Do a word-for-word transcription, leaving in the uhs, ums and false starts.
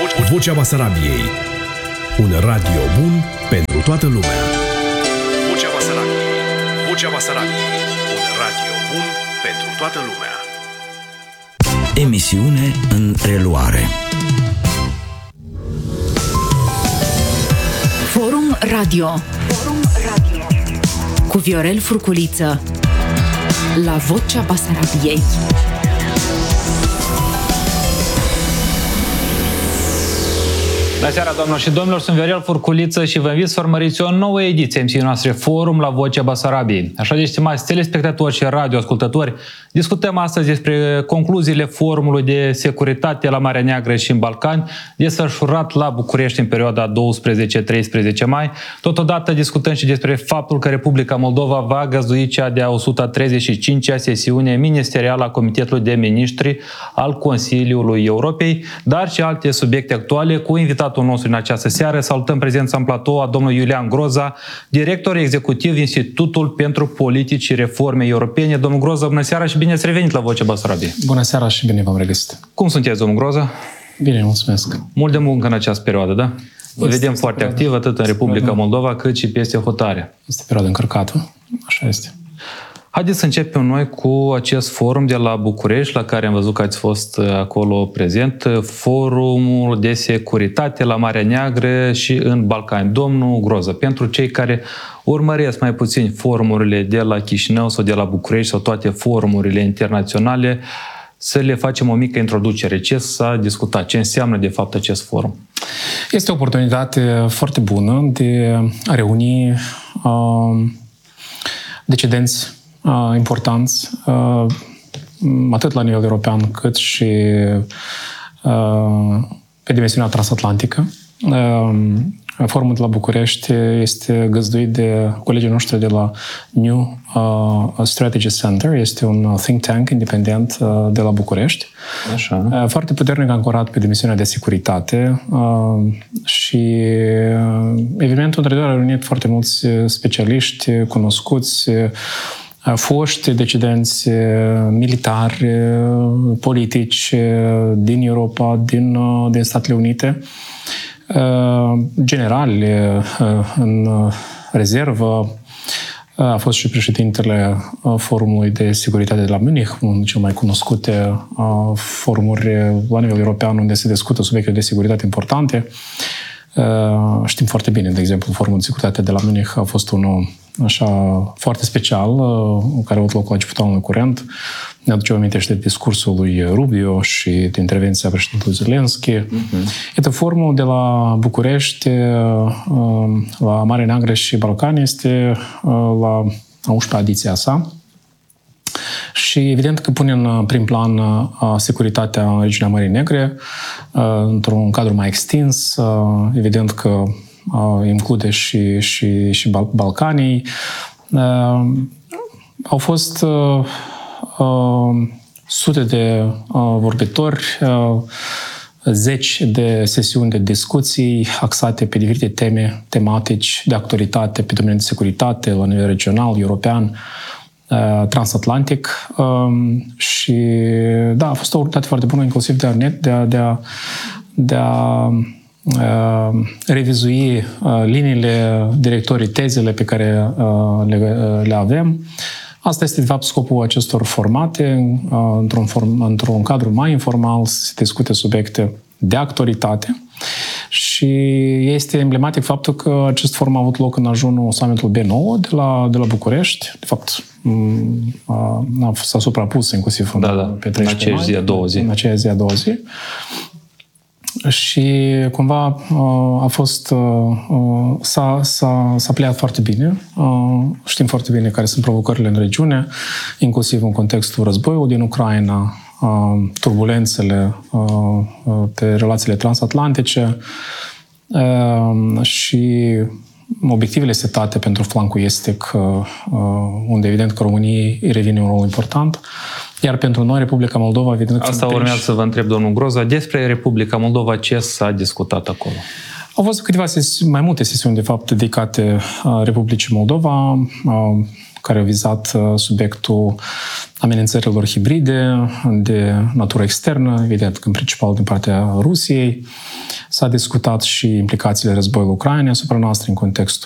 Vocea Basarabiei. Un radio bun pentru toată lumea. Vocea Basarabiei. Vocea Basarabiei. Un radio bun pentru toată lumea. Emisiune în reluare. Forum Radio. Forum Radio. Cu Viorel Furculiță. La Vocea Basarabiei. Bună seara, doamnelor și domnilor, sunt Viorel Furculiță și vă invit să urmăriți o nouă ediție a emisiunii noastre Forum la Vocea Basarabiei. Așa de, stimați telespectatori și radioascultători, discutăm astăzi despre concluziile Forumului de Securitate la Marea Neagră și în Balcani, desfășurat la București în perioada douăsprezece treisprezece mai. Totodată discutăm și despre faptul că Republica Moldova va găzdui cea de-a o sută treizeci și cincea sesiune ministerială a Comitetului de Ministri al Consiliului Europei, dar și alte subiecte actuale cu invitatul nostru în această seară. Salutăm prezența în platou a domnului Iulian Groza, director executiv Institutul pentru Politici și Reforme Europene. Domnul Groza, bună seara și bine ați revenit la Vocea Basarabiei. Bună seara și bine v-am regăsit. Cum sunteți, domnul Groza? Bine, mulțumesc. Mult de muncă în această perioadă, da? Vă vedem foarte activ atât în Republica Moldova cât și peste hotare. Este perioada încărcată, așa este. Haideți să începem noi cu acest forum de la București, la care am văzut că ați fost acolo prezent, Forumul de Securitate la Marea Neagră și în Balcani. Domnul Groza, pentru cei care urmăresc mai puțin forumurile de la Chișinău sau de la București sau toate forumurile internaționale, să le facem o mică introducere. Ce s-a discutat? Ce înseamnă de fapt acest forum? Este o oportunitate foarte bună de a reuni uh, decidenți Uh, importanți, uh, atât la nivel european, cât și uh, pe dimensiunea transatlantică. Uh, Forumul de la București este găzduit de colegii noștri de la New uh, Strategy Center. Este un think tank independent uh, de la București. Așa. Uh, foarte puternic ancorat pe dimensiunea de securitate uh, și uh, evenimentul într-adevăr a reunit foarte mulți specialiști cunoscuți, foști decidenți militari, politici din Europa, din, din Statele Unite, generali în rezervă. A fost și președintele Forumului de Securitate de la Munich, unul dintre cele mai cunoscute forumuri la nivel european unde se discută subiecte de securitate importante. Știm foarte bine, de exemplu, Forumul de Securitate de la Munich a fost unul așa foarte special, care a avut loc la începutul anului curent. Ne aducem aminte și de discursul lui Rubio și de intervenția președintelui Zelensky. Uh-huh. Iată, forumul de la București, la Marea Neagră și Balcani, este la a unsprezecea ediția sa. Și evident că pune în prim plan securitatea în regiunea Mării Negre, într-un cadru mai extins. Evident că include și, și, și Balcanii. Au fost sute de vorbitori, zeci de sesiuni de discuții axate pe diferite teme tematici de actualitate pe domeniul de securitate la nivel regional, european, transatlantic și da, a fost o oportunitate foarte bună inclusiv de a, de a, de a, de a uh, revizui uh, liniile directorii, tezele pe care uh, le, uh, le avem. Asta este de fapt scopul acestor formate, uh, într-un, form, într-un cadru mai informal să se discute subiecte de actualitate. Și este emblematic faptul că acest forum a avut loc în ajunul summitului B nouă de la, de la București. De fapt, a, s-a suprapus inclusiv da, da. pe treisprezece în aceeași zi a doua zi. În aceeași zi a doua zi. Și cumva a fost, s-a, s-a, s-a pliat foarte bine. Știm foarte bine care sunt provocările în regiune, inclusiv în contextul războiului din Ucraina, turbulențele pe relațiile transatlantice și obiectivele setate pentru flancul estic, unde evident că României îi revine un rol important. Iar pentru noi, Republica Moldova, evident... Asta urmează să vă întreb, domnul Groza, despre Republica Moldova, ce s-a discutat acolo? Au fost câteva sesiuni, mai multe sesiuni, de fapt, dedicate Republicii Moldova. care au vizat subiectul amenințărilor hibride de natură externă, evident că în principal din partea Rusiei. S-a discutat și implicațiile războiului Ucrainei asupra noastră în contextul